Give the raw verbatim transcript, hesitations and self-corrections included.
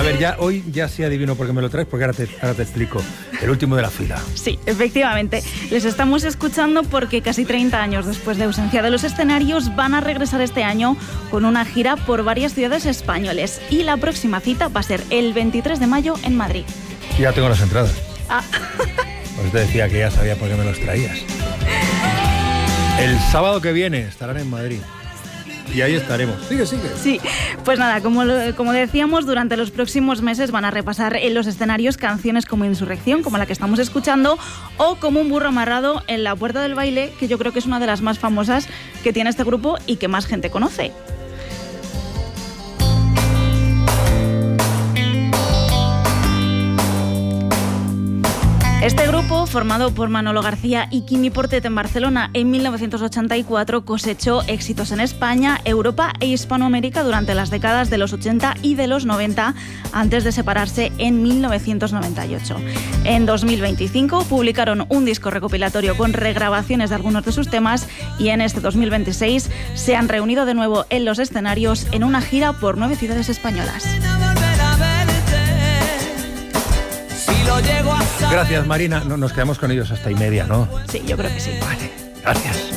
ver, ya hoy ya sí adivino por qué me lo traes, porque ahora te, ahora te explico. El último de la fila. Sí, efectivamente. Les estamos escuchando porque casi treinta años después de ausencia de los escenarios van a regresar este año con una gira por varias ciudades españoles. Y la próxima cita va a ser el veintitrés de mayo en Madrid. Ya tengo las entradas. Ah. Pues te decía que ya sabía por qué me los traías. El sábado que viene estarán en Madrid. Y ahí estaremos. Sigue, sigue. Sí, pues nada, como, lo, como decíamos, durante los próximos meses van a repasar en los escenarios canciones como Insurrección, como la que estamos escuchando, o como Un burro amarrado en la puerta del baile, que yo creo que es una de las más famosas que tiene este grupo y que más gente conoce. Este grupo, formado por Manolo García y Quimi Portet en Barcelona en mil novecientos ochenta y cuatro, cosechó éxitos en España, Europa e Hispanoamérica durante las décadas de los ochenta y de los noventa, antes de separarse en mil novecientos noventa y ocho. En dos mil veinticinco publicaron un disco recopilatorio con regrabaciones de algunos de sus temas y en este dos mil veintiséis se han reunido de nuevo en los escenarios en una gira por nueve ciudades españolas. Gracias, Marina. No, nos quedamos con ellos hasta y media, ¿no? Sí, yo creo que sí. Vale, gracias.